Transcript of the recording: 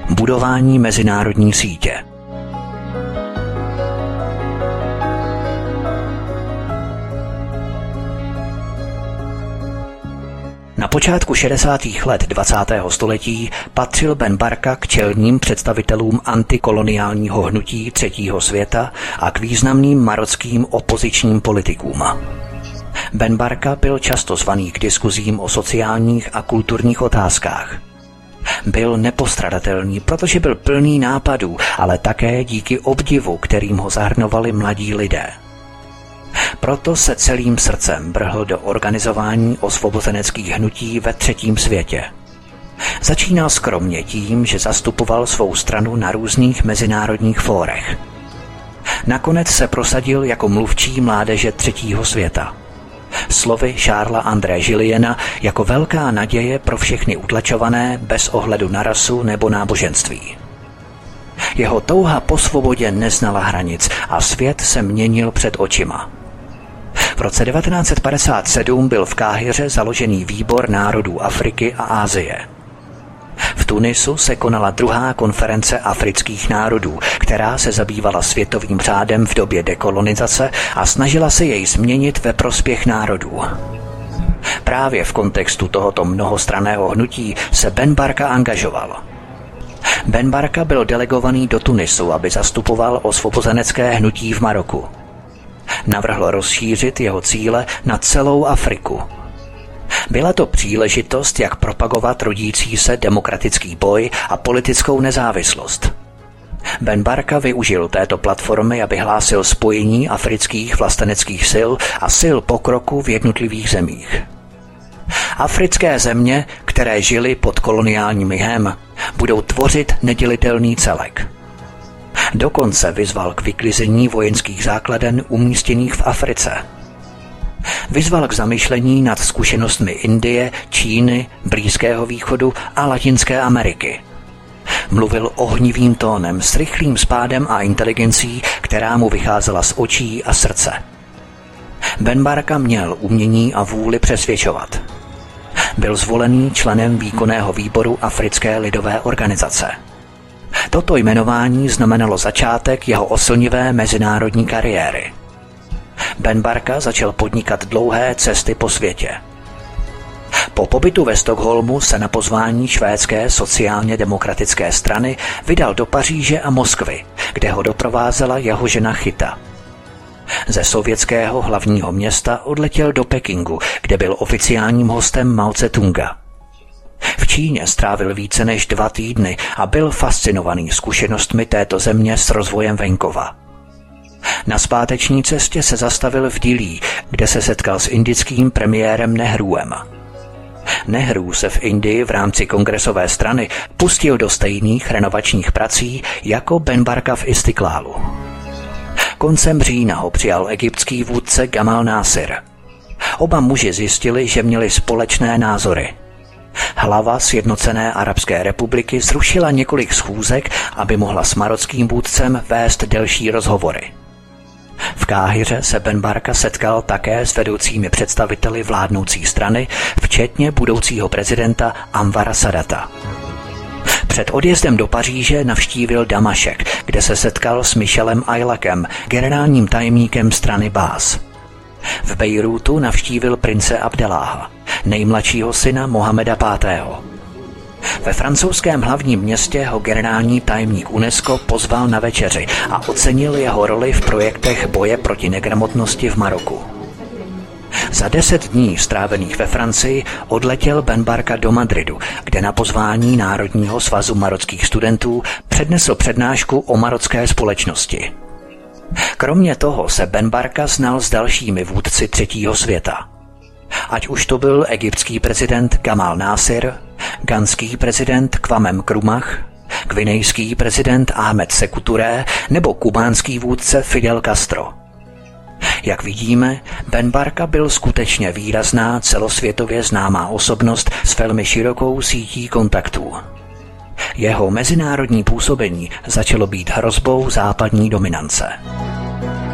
Budování mezinárodní sítě. Na počátku 60. let 20. století patřil Ben Barka k čelním představitelům antikoloniálního hnutí třetího světa a k významným marockým opozičním politikům. Ben Barka byl často zvaný k diskuzím o sociálních a kulturních otázkách. Byl nepostradatelný, protože byl plný nápadů, ale také díky obdivu, kterým ho zahrnovali mladí lidé. Proto se celým srdcem vrhl do organizování osvobozeneckých hnutí ve třetím světě. Začínal skromně tím, že zastupoval svou stranu na různých mezinárodních fórech. Nakonec se prosadil jako mluvčí mládeže třetího světa. Slovy Charlesa André Juliena jako velká naděje pro všechny utlačované bez ohledu na rasu nebo náboženství. Jeho touha po svobodě neznala hranic a svět se měnil před očima. V roce 1957 byl v Káhiře založený Výbor národů Afriky a Asie. V Tunisu se konala druhá konference afrických národů, která se zabývala světovým řádem v době dekolonizace a snažila se jej změnit ve prospěch národů. Právě v kontextu tohoto mnohostranného hnutí se Ben Barka angažoval. Ben Barka byl delegovaný do Tunisu, aby zastupoval osvobozenecké hnutí v Maroku. Navrhl rozšířit jeho cíle na celou Afriku. Byla to příležitost, jak propagovat rodící se demokratický boj a politickou nezávislost. Ben Barka využil této platformy, aby hlásil spojení afrických vlasteneckých sil a sil pokroku v jednotlivých zemích. Africké země, které žily pod koloniálním jhem, budou tvořit nedělitelný celek. Dokonce vyzval k vyklizení vojenských základen umístěných v Africe. Vyzval k zamyšlení nad zkušenostmi Indie, Číny, Blízkého východu a Latinské Ameriky. Mluvil ohnivým tónem s rychlým spádem a inteligencí, která mu vycházela z očí a srdce. Ben Barka měl umění a vůli přesvědčovat. Byl zvolený členem výkonného výboru Africké lidové organizace. Toto jmenování znamenalo začátek jeho oslnivé mezinárodní kariéry. Ben Barka začal podnikat dlouhé cesty po světě. Po pobytu ve Stockholmu se na pozvání švédské sociálně demokratické strany vydal do Paříže a Moskvy, kde ho doprovázela jeho žena Chita. Ze sovětského hlavního města odletěl do Pekingu, kde byl oficiálním hostem Mao Tse-tunga. V Číně strávil více než 2 týdny a byl fascinovaný zkušenostmi této země s rozvojem venkova. Na zpáteční cestě se zastavil v Dillí, kde se setkal s indickým premiérem Nehruem. Nehru se v Indii v rámci kongresové strany pustil do stejných renovačních prací jako Ben Barka v Istiklálu. Koncem října ho přijal egyptský vůdce Gamal Nasir. Oba muži zjistili, že měli společné názory. Hlava Sjednocené arabské republiky zrušila několik schůzek, aby mohla s marockým vůdcem vést delší rozhovory. V Káhiře se Ben Barka setkal také s vedoucími představiteli vládnoucí strany, včetně budoucího prezidenta Anvara Sadata. Před odjezdem do Paříže navštívil Damašek, kde se setkal s Michelem Ailakem, generálním tajemníkem strany Baas. V Bejrútu navštívil prince Abdeláha, nejmladšího syna Mohameda V. Ve francouzském hlavním městě ho generální tajemník UNESCO pozval na večeři a ocenil jeho roli v projektech boje proti negramotnosti v Maroku. Za 10 dní strávených ve Francii odletěl Ben Barka do Madridu, kde na pozvání Národního svazu marockých studentů přednesl přednášku o marocké společnosti. Kromě toho se Ben Barka znal s dalšími vůdci třetího světa. Ať už to byl egyptský prezident Gamal Nasir, ghanský prezident Kwame Nkrumah, gvinejský prezident Ahmed Sékou Touré nebo kubánský vůdce Fidel Castro. Jak vidíme, Ben Barka byl skutečně výrazná celosvětově známá osobnost s velmi širokou sítí kontaktů. Jeho mezinárodní působení začalo být hrozbou západní dominance.